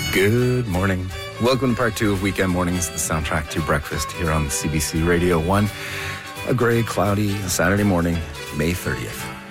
Good morning. Welcome to part 2 of Weekend Mornings, the soundtrack to breakfast here on CBC Radio 1. A gray, cloudy Saturday morning, May 30th.